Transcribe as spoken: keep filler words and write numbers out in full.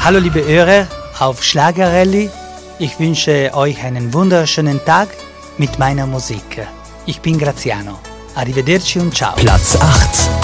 Hallo liebe Hörer auf Schlagerrallye. Ich wünsche euch einen wunderschönen Tag mit meiner Musik. Ich bin Graziano. Arrivederci und ciao. Platz acht.